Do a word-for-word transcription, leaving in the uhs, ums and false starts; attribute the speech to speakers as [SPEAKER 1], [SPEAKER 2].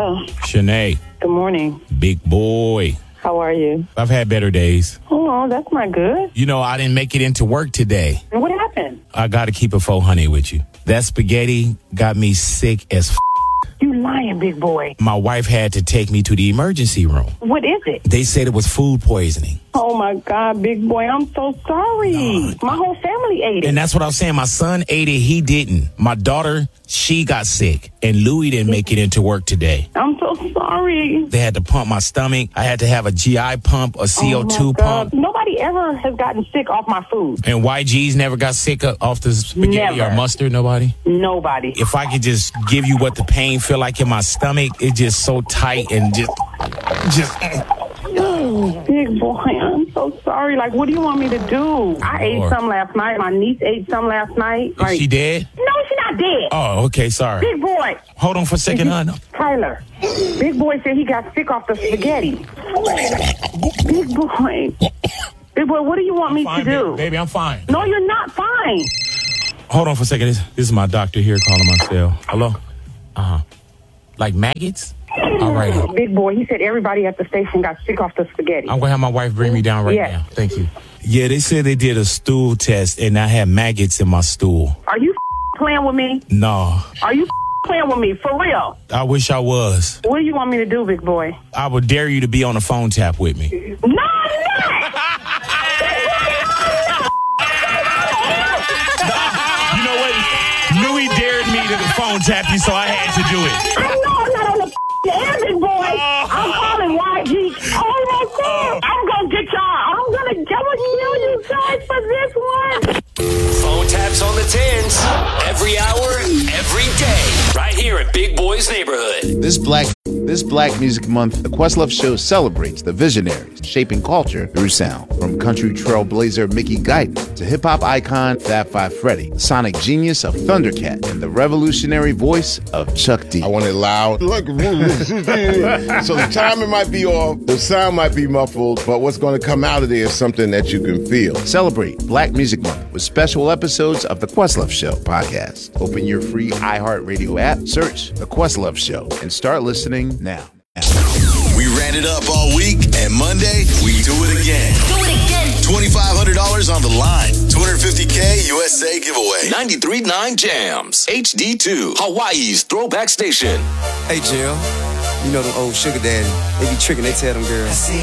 [SPEAKER 1] Hello.
[SPEAKER 2] Shanae.
[SPEAKER 1] Good morning.
[SPEAKER 2] Big boy.
[SPEAKER 1] How are you?
[SPEAKER 2] I've had better days.
[SPEAKER 1] Oh, that's not good.
[SPEAKER 2] You know, I didn't make it into work today.
[SPEAKER 1] What happened?
[SPEAKER 2] I got to keep it four hundred with you. That spaghetti got me sick as f***.
[SPEAKER 1] You lying, big boy.
[SPEAKER 2] My wife had to take me to the emergency room.
[SPEAKER 1] What is it?
[SPEAKER 2] They said it was food poisoning.
[SPEAKER 1] Oh, my God, big boy. I'm so sorry.
[SPEAKER 2] No.
[SPEAKER 1] My whole family ate it.
[SPEAKER 2] And that's what I was saying. My son ate it. He didn't. My daughter, she got sick. And Louie didn't make it into work today.
[SPEAKER 1] I'm so sorry.
[SPEAKER 2] They had to pump my stomach. I had to have a G I pump, a C O two
[SPEAKER 1] oh
[SPEAKER 2] pump.
[SPEAKER 1] Nobody ever has gotten sick off my food.
[SPEAKER 2] And Y G's never got sick off the spaghetti
[SPEAKER 1] Never.
[SPEAKER 2] or mustard? Nobody?
[SPEAKER 1] Nobody.
[SPEAKER 2] If I could just give you what the pain feel like in my stomach, it's just so tight and just, just.
[SPEAKER 1] Oh, big boy, I'm so sorry. Like, what do you want me to do? I ate some last night. My niece ate some last night. Like,
[SPEAKER 2] Is she dead?
[SPEAKER 1] No, she's not dead.
[SPEAKER 2] Oh, okay, sorry.
[SPEAKER 1] Big boy.
[SPEAKER 2] Hold on for a second, hon.
[SPEAKER 1] Tyler, big boy said he got sick off the spaghetti. Big boy. Big boy, what do you want me
[SPEAKER 2] fine,
[SPEAKER 1] to do?
[SPEAKER 2] Baby, baby, I'm fine.
[SPEAKER 1] No, you're not fine.
[SPEAKER 2] Hold on for a second. This, this is my doctor here calling my cell. Hello? Uh-huh. Like maggots? All right.
[SPEAKER 1] Big boy, he said everybody at the station got sick off the spaghetti.
[SPEAKER 2] I'm going to have my wife bring me down right
[SPEAKER 1] Yes.
[SPEAKER 2] now. Thank you. Yeah, they said they did a stool test and I had maggots in my stool.
[SPEAKER 1] Are you playing with me?
[SPEAKER 2] No.
[SPEAKER 1] Are you playing with me? For real?
[SPEAKER 2] I wish I was.
[SPEAKER 1] What do you want me to do, big boy?
[SPEAKER 2] I would dare you to be on the phone tap with me.
[SPEAKER 1] No, I'm not!
[SPEAKER 2] You know what? Louis dared me to the phone tap you, so I had to do it.
[SPEAKER 1] I know I'm not on the air, big boy. I'm calling Y G. Oh, my God. I'm going to get y'all. I'm going to kill you guys for this one.
[SPEAKER 3] Phone taps on the tens. Every hour, every day. Right here at Big Boy's Neighborhood.
[SPEAKER 4] This Black This Black Music Month, the Questlove Show celebrates the visionaries shaping culture through sound. From country trailblazer Mickey Guyton to hip-hop icon Fab Five Freddy, the sonic genius of Thundercat, and the revolutionary voice of Chuck D.
[SPEAKER 5] I want it loud. So the timing might be off, the sound might be muffled, but what's going to come out of there is something that you can feel.
[SPEAKER 4] Celebrate Black Music Month with special episodes of The Questlove Show podcast. Open your free iHeartRadio app, search The Questlove Show, and start listening now.
[SPEAKER 6] We ran it up all week, and Monday, we do it again.
[SPEAKER 7] Do it again.
[SPEAKER 6] twenty-five hundred dollars on the line. two hundred fifty K U S A giveaway.
[SPEAKER 3] ninety-three point nine Jams. H D two. Hawaii's throwback station.
[SPEAKER 8] Hey, Jill. You know them old sugar daddy. They be tricking, they tell them girls.